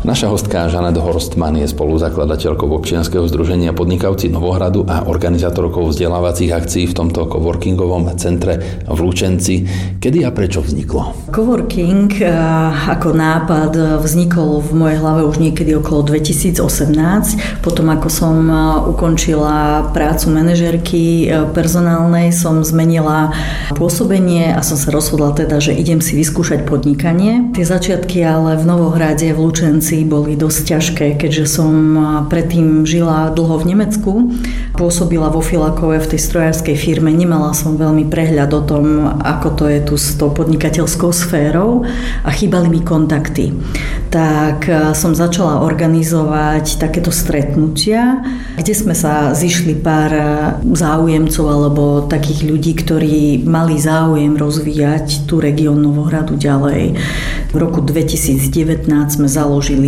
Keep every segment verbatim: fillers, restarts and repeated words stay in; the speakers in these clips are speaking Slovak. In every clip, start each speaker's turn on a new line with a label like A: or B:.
A: Naša hostka Žanet Horstmann je spoluzakladateľkou občianskeho združenia Podnikavci Novohradu a organizátorkou vzdelávacích akcií v tomto coworkingovom centre v Lučenci. Kedy a prečo vzniklo?
B: Coworking ako nápad vznikol v mojej hlave už niekedy okolo dvetisícosemnásť. Potom ako som ukončila prácu manažérky personálnej, som zmenila pôsobenie a som sa rozhodla teda, že idem si vyskúšať podnikanie. Tie začiatky ale v Novohrade v Lučenci boli dosť ťažké, keďže som predtým žila dlho v Nemecku, pôsobila vo Filakove v tej strojárskej firme, nemala som veľmi prehľad o tom, ako to je tu s tou podnikateľskou sférou a chýbali mi kontakty. Tak som začala organizovať takéto stretnutia, kde sme sa zišli pár záujemcov alebo takých ľudí, ktorí mali záujem rozvíjať tú región Novohradu ďalej. V roku dvetisícdevätnásť sme založili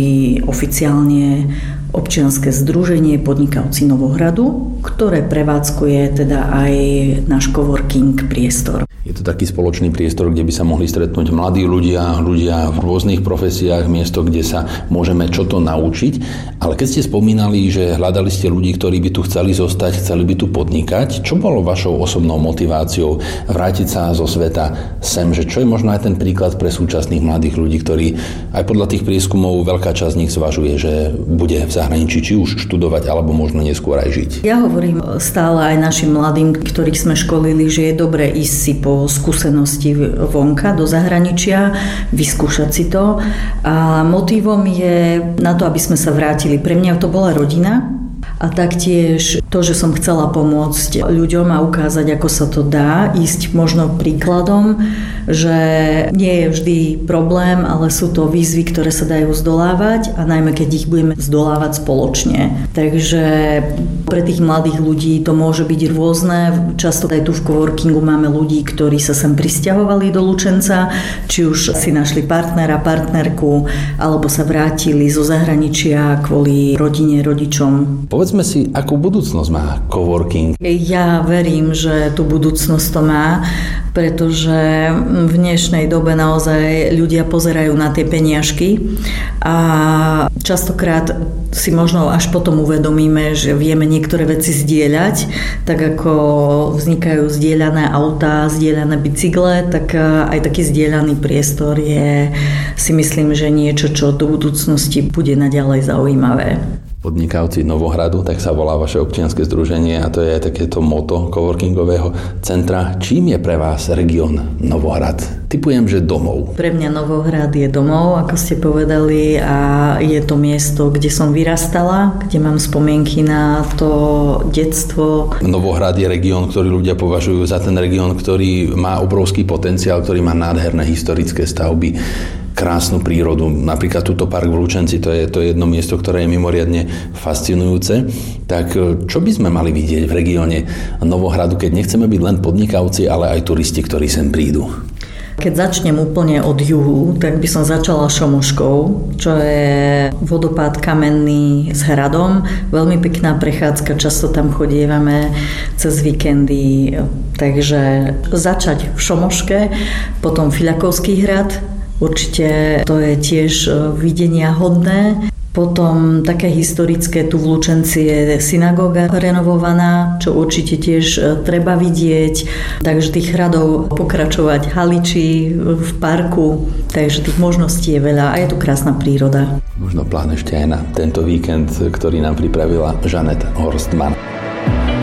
B: oficiálne občianske združenie Podnikavci Novohradu, ktoré prevádzkuje teda aj náš coworking priestor.
A: Je to taký spoločný priestor, kde by sa mohli stretnúť mladí ľudia, ľudia v rôznych profesiách, miesto, kde sa môžeme čo to naučiť. Ale keď ste spomínali, že hľadali ste ľudí, ktorí by tu chceli zostať, chceli by tu podnikať, čo bolo vašou osobnou motiváciou vrátiť sa zo sveta sem? Že čo je možno aj ten príklad pre súčasných mladých ľudí, ktorí aj podľa tých prieskumov veľká časť z nich zvažuje, že bude v zahraničí či už študovať, alebo možno neskôr aj žiť? Ja
B: hovorím stále aj našim mladým, ktorých sme školili, že je dobré ísť si po skúsenosti vonka do zahraničia, vyskúšať si to. A motivom je na to, aby sme sa vrátili. Pre mňa to bola rodina a taktiež to, že som chcela pomôcť ľuďom a ukázať, ako sa to dá, ísť možno príkladom, že nie je vždy problém, ale sú to výzvy, ktoré sa dajú zdolávať a najmä keď ich budeme zdolávať spoločne. Takže pre tých mladých ľudí to môže byť rôzne. Často aj tu v coworkingu máme ľudí, ktorí sa sem prisťahovali do Lučenca, či už si našli partnera, partnerku, alebo sa vrátili zo zahraničia kvôli rodine, rodičom.
A: Povedzme si, akú budúcnosť má coworking?
B: Ja verím, že tú budúcnosť to má, pretože v dnešnej dobe naozaj ľudia pozerajú na tie peniažky a častokrát si možno až potom uvedomíme, že vieme niektoré veci zdieľať, tak ako vznikajú zdieľané autá, zdieľané bicykle, tak aj taký zdieľaný priestor je, si myslím, že niečo, čo do budúcnosti bude naďalej zaujímavé.
A: Podnikavci Novohradu, tak sa volá vaše občianske združenie a to je takéto motto coworkingového centra. Čím je pre vás región Novohrad? Tipujem, že domov.
B: Pre mňa Novohrad je domov, ako ste povedali, a je to miesto, kde som vyrastala, kde mám spomienky na to detstvo.
A: Novohrad je región, ktorý ľudia považujú za ten región, ktorý má obrovský potenciál, ktorý má nádherné historické stavby, krásnu prírodu. Napríklad túto park v Lučenci, to je to jedno miesto, ktoré je mimoriadne fascinujúce. Tak čo by sme mali vidieť v regióne Novohradu, keď nechceme byť len podnikavci, ale aj turisti, ktorí sem prídu?
B: Keď začnem úplne od juhu, tak by som začala Šomoškou, čo je vodopád kamenný s hradom. Veľmi pekná prechádzka, často tam chodievame cez víkendy. Takže začať v Šomoške, potom Fiľakovský hrad. Určite to je tiež videnia hodné. Potom také historické, tu v Lučenci je synagóga renovovaná, čo určite tiež treba vidieť. Takže tých hradov pokračovať Haliči v parku, takže tých možností je veľa a je tu krásna príroda.
A: Možno plán ešte aj na tento víkend, ktorý nám pripravila Žanet Horstmann.